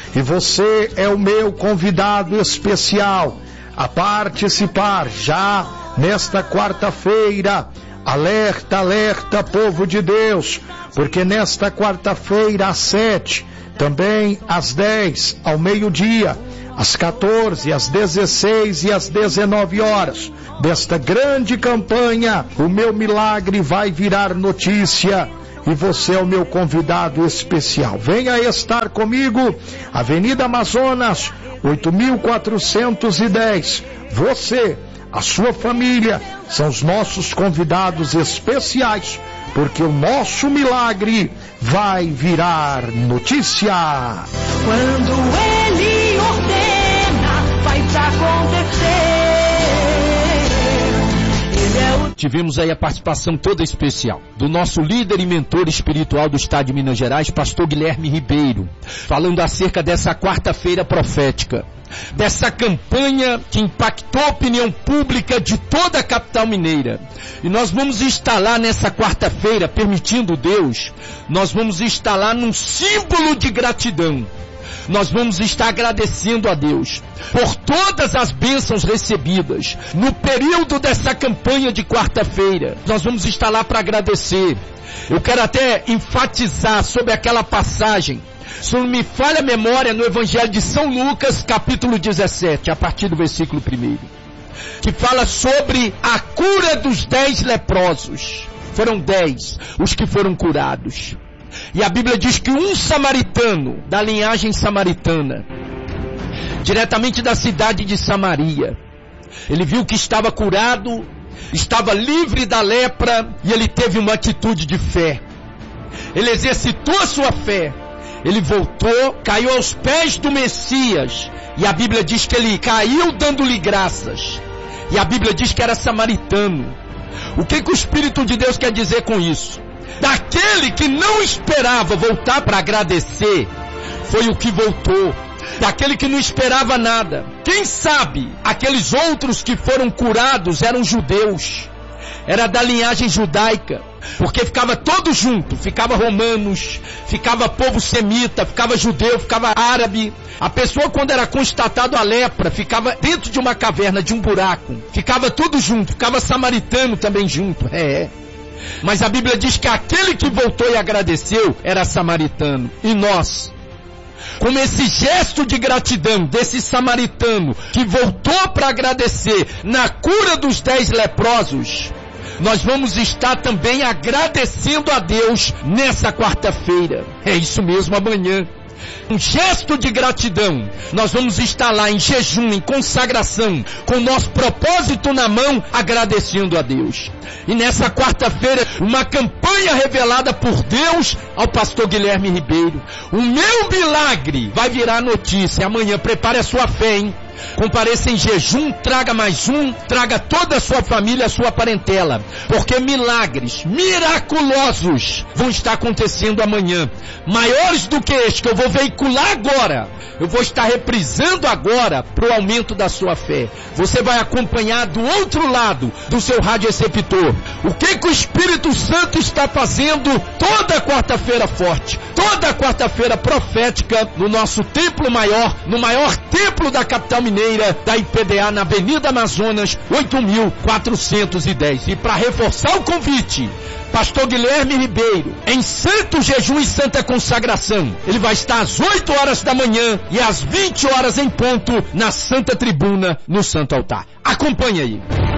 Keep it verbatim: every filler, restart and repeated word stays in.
E você é o meu convidado especial a participar já nesta quarta-feira. Alerta, alerta, povo de Deus, porque nesta quarta-feira às sete, também às dez, ao meio-dia, às quatorze, às dezesseis e às dezenove horas, desta grande campanha, o meu milagre vai virar notícia. E você é o meu convidado especial. Venha estar comigo, Avenida Amazonas, oito mil quatrocentos e dez. Você, a sua família, são os nossos convidados especiais, porque o nosso milagre vai virar notícia. Quando Ele ordena, faz acontecer. Tivemos aí a participação toda especial do nosso líder e mentor espiritual do estado de Minas Gerais, pastor Guilherme Ribeiro, falando acerca dessa quarta-feira profética, dessa campanha que impactou a opinião pública de toda a capital mineira. E nós vamos instalar nessa quarta-feira, permitindo Deus, nós vamos instalar num símbolo de gratidão. Nós vamos estar agradecendo a Deus por todas as bênçãos recebidas no período dessa campanha de quarta-feira. Nós vamos estar lá para agradecer. Eu quero até enfatizar sobre aquela passagem, se não me falha a memória, no Evangelho de São Lucas, capítulo dezessete, a partir do versículo primeiro, que fala sobre a cura dos dez leprosos. Foram dez os que foram curados. E a Bíblia diz que um samaritano, da linhagem samaritana, diretamente da cidade de Samaria, ele viu que estava curado, estava livre da lepra, e ele teve uma atitude de fé. Ele exercitou a sua fé, ele voltou, caiu aos pés do Messias, e a Bíblia diz que ele caiu dando-lhe graças, e a Bíblia diz que era samaritano. O que, que o Espírito de Deus quer dizer com isso? Daquele que não esperava voltar para agradecer, foi o que voltou. Daquele que não esperava nada. Quem sabe aqueles outros que foram curados eram judeus, era da linhagem judaica, porque ficava todo junto, ficava romanos, ficava povo semita, ficava judeu, ficava árabe. A pessoa, quando era constatado a lepra, ficava dentro de uma caverna, de um buraco, ficava tudo junto, ficava samaritano também junto. É, é. Mas a Bíblia diz que aquele que voltou e agradeceu era samaritano. E nós, como esse gesto de gratidão desse samaritano que voltou para agradecer na cura dos dez leprosos, nós vamos estar também agradecendo a Deus nessa quarta-feira. É isso mesmo, amanhã. Um gesto de gratidão. Nós vamos estar lá em jejum, em consagração, com o nosso propósito na mão, agradecendo a Deus. E nessa quarta-feira, uma campanha revelada por Deus ao pastor Guilherme Ribeiro. O meu milagre vai virar notícia. Amanhã, prepare a sua fé, hein? Compareça em jejum, traga mais um, traga toda a sua família, a sua parentela, porque milagres miraculosos vão estar acontecendo amanhã, maiores do que este que eu vou veicular agora. Eu vou estar reprisando agora para o aumento da sua fé. Você vai acompanhar do outro lado do seu radioreceptor o que, que o Espírito Santo está fazendo toda quarta-feira forte, toda quarta-feira profética, no nosso templo maior, no maior templo da capital mineira, da I P D A, na Avenida Amazonas, oito mil quatrocentos e dez. E para reforçar o convite, pastor Guilherme Ribeiro, em santo jejum e santa consagração, ele vai estar às oito horas da manhã e às vinte horas em ponto, na Santa Tribuna, no Santo Altar. Acompanhe aí.